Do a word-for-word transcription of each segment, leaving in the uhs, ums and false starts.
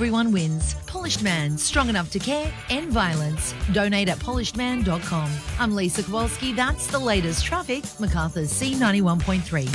everyone wins. Polished Man, strong enough to care, end violence. Donate at polished man dot com. I'm Lisa Kowalski. That's the latest traffic. Macarthur's C ninety-one point three.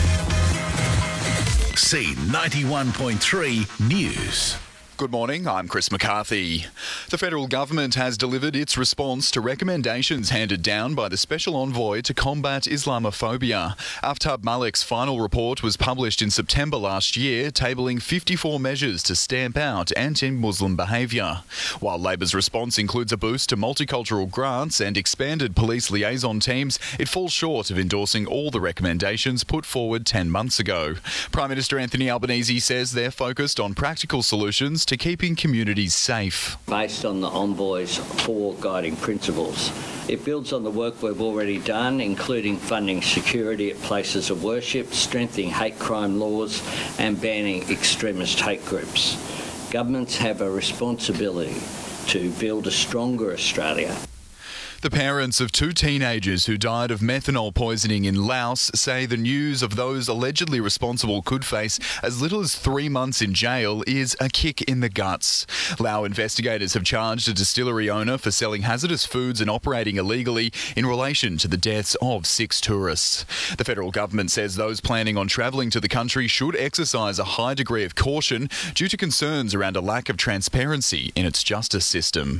C ninety-one point three News. Good morning, I'm Chris McCarthy. The federal government has delivered its response to recommendations handed down by the Special Envoy to combat Islamophobia. Aftab Malik's final report was published in September last year, tabling fifty-four measures to stamp out anti-Muslim behaviour. While Labor's response includes a boost to multicultural grants and expanded police liaison teams, it falls short of endorsing all the recommendations put forward ten months ago. Prime Minister Anthony Albanese says they're focused on practical solutions to keeping communities safe. Based on the Envoy's four guiding principles, it builds on the work we've already done, including funding security at places of worship, strengthening hate crime laws and banning extremist hate groups. Governments have a responsibility to build a stronger Australia. The parents of two teenagers who died of methanol poisoning in Laos say the news of those allegedly responsible could face as little as three months in jail is a kick in the guts. Lao investigators have charged a distillery owner for selling hazardous foods and operating illegally in relation to the deaths of six tourists. The federal government says those planning on travelling to the country should exercise a high degree of caution due to concerns around a lack of transparency in its justice system.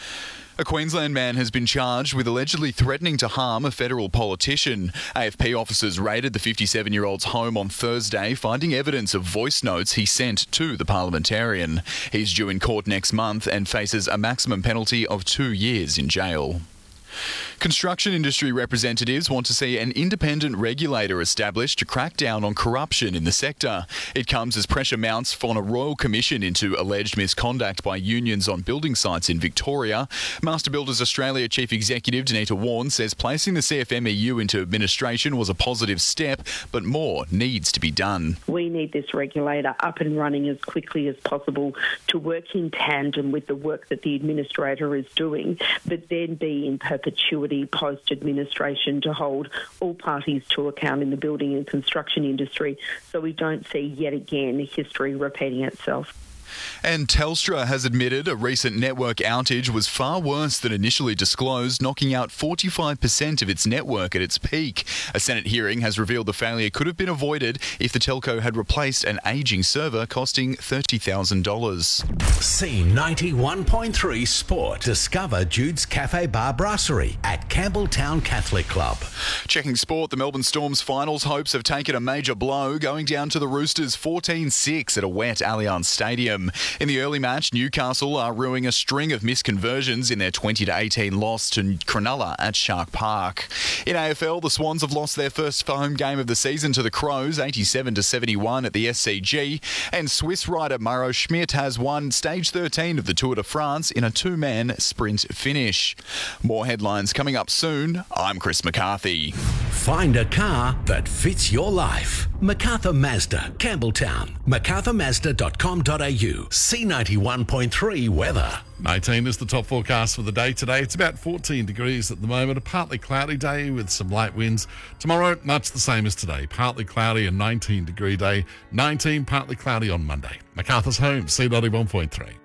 A Queensland man has been charged with allegedly threatening to harm a federal politician. A F P officers raided the fifty-seven-year-old's home on Thursday, finding evidence of voice notes he sent to the parliamentarian. He's due in court next month and faces a maximum penalty of two years in jail. Construction industry representatives want to see an independent regulator established to crack down on corruption in the sector. It comes as pressure mounts on a royal commission into alleged misconduct by unions on building sites in Victoria. Master Builders Australia Chief Executive Danita Warren says placing the C F M E U into administration was a positive step, but more needs to be done. We need this regulator up and running as quickly as possible to work in tandem with the work that the administrator is doing, but then be in perpetuity post-administration to hold all parties to account in the building and construction industry so we don't see yet again history repeating itself. And Telstra has admitted a recent network outage was far worse than initially disclosed, knocking out forty-five percent of its network at its peak. A Senate hearing has revealed the failure could have been avoided if the telco had replaced an ageing server costing thirty thousand dollars. C ninety-one point three Sport. Discover Jude's Cafe Bar Brasserie at Campbelltown Catholic Club. Checking sport, the Melbourne Storm's finals hopes have taken a major blow, going down to the Roosters fourteen six at a wet Allianz Stadium. In the early match, Newcastle are ruining a string of misconversions in their twenty to eighteen loss to Cronulla at Shark Park. In A F L, the Swans have lost their first home game of the season to the Crows, eighty-seven to seventy-one at the S C G, and Swiss rider Mauro Schmidt has won stage thirteen of the Tour de France in a two-man sprint finish. More headlines coming up soon. I'm Chris McCarthy. Find a car that fits your life. MacArthur Mazda, Campbelltown. macarthur mazda dot com dot a u. C ninety-one point three weather. nineteen is the top forecast for the day today. It's about fourteen degrees at the moment. A partly cloudy day with some light winds. Tomorrow, much the same as today. Partly cloudy and nineteen degree day. nineteen partly cloudy on Monday. MacArthur's home, C ninety-one point three.